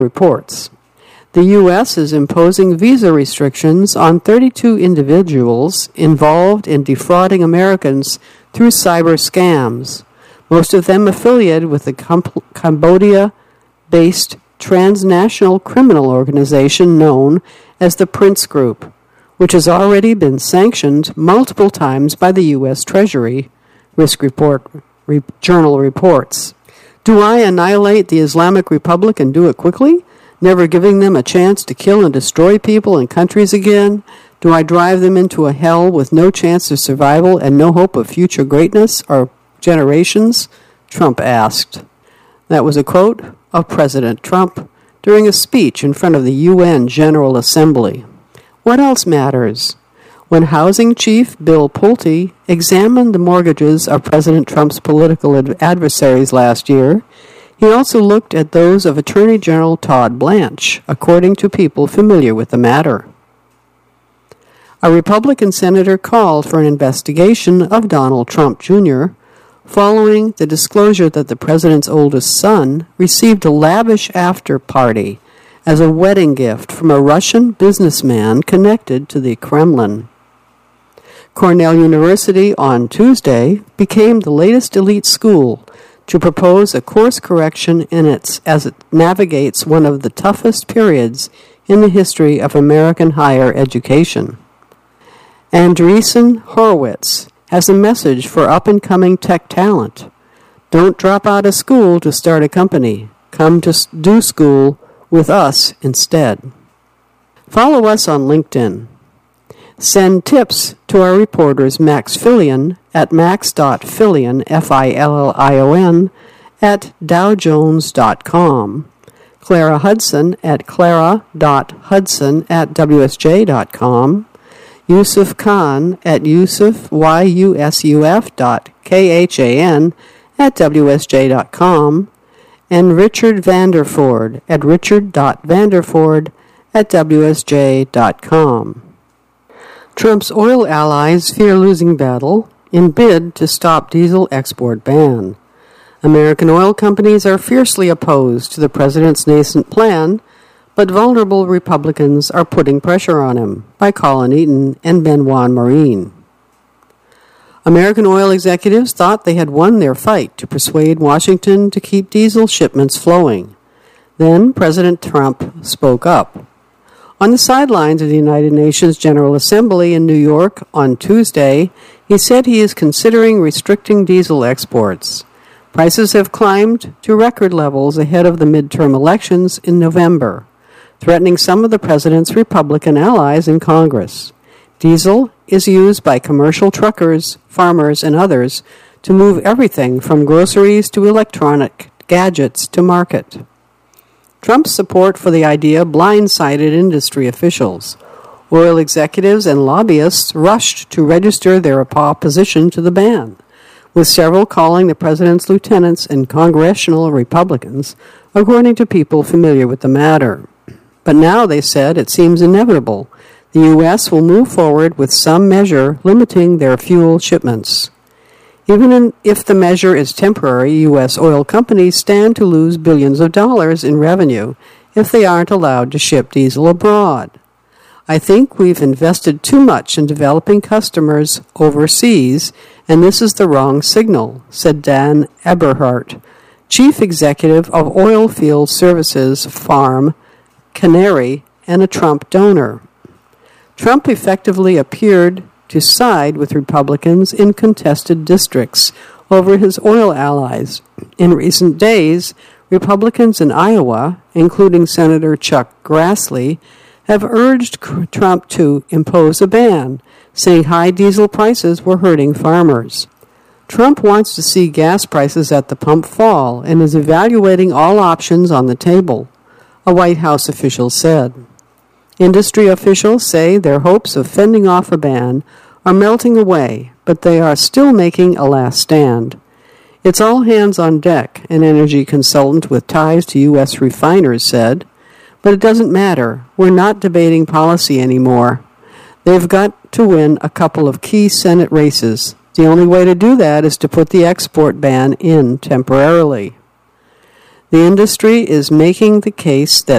reports. The U.S. is imposing visa restrictions on 32 individuals involved in defrauding Americans through cyber scams, most of them affiliated with the Cambodia-based transnational criminal organization known as the Prince Group, which has already been sanctioned multiple times by the U.S. Treasury, Journal reports. Do I annihilate the Islamic Republic and do it quickly, never giving them a chance to kill and destroy people and countries again? Do I drive them into a hell with no chance of survival and no hope of future greatness or generations? Trump asked. That was a quote of President Trump during a speech in front of the UN General Assembly. What else matters? When housing chief Bill Pulte examined the mortgages of President Trump's political adversaries last year, he also looked at those of Attorney General Todd Blanche, according to people familiar with the matter. A Republican senator called for an investigation of Donald Trump Jr. following the disclosure that the president's oldest son received a lavish after-party as a wedding gift from a Russian businessman connected to the Kremlin. Cornell University on Tuesday became the latest elite school to propose a course correction as it navigates one of the toughest periods in the history of American higher education. Andreessen Horowitz has a message for up-and-coming tech talent. Don't drop out of school to start a company. Come to do school with us instead. Follow us on LinkedIn. Send tips to our reporters Max Fillion at max.fillion, Fillion, at dowjones.com, Clara Hudson at clara.hudson at wsj.com, Yusuf Khan at yusuf.khan at wsj.com, and Richard Vanderford at richard.vanderford at wsj.com. Trump's oil allies fear losing battle in bid to stop diesel export ban. American oil companies are fiercely opposed to the president's nascent plan, but vulnerable Republicans are putting pressure on him by Colin Eaton and Benoit Marine. American oil executives thought they had won their fight to persuade Washington to keep diesel shipments flowing. Then President Trump spoke up. On the sidelines of the United Nations General Assembly in New York on Tuesday, he said he is considering restricting diesel exports. Prices have climbed to record levels ahead of the midterm elections in November, threatening some of the president's Republican allies in Congress. Diesel is used by commercial truckers, farmers, and others to move everything from groceries to electronic gadgets to market. Trump's support for the idea blindsided industry officials. Oil executives and lobbyists rushed to register their opposition to the ban, with several calling the president's lieutenants and congressional Republicans, according to people familiar with the matter. But now, they said, it seems inevitable. The U.S. will move forward with some measure limiting their fuel shipments. Even if the measure is temporary, U.S. oil companies stand to lose billions of dollars in revenue if they aren't allowed to ship diesel abroad. I think we've invested too much in developing customers overseas, and this is the wrong signal, said Dan Eberhardt, chief executive of Oilfield Services Farm Canary and a Trump donor. Trump effectively appeared to side with Republicans in contested districts over his oil allies. In recent days, Republicans in Iowa, including Senator Chuck Grassley, have urged Trump to impose a ban, saying high diesel prices were hurting farmers. Trump wants to see gas prices at the pump fall and is evaluating all options on the table, a White House official said. Industry officials say their hopes of fending off a ban are melting away, but they are still making a last stand. It's all hands on deck, an energy consultant with ties to U.S. refiners said. But it doesn't matter. We're not debating policy anymore. They've got to win a couple of key Senate races. The only way to do that is to put the export ban in temporarily. The industry is making the case that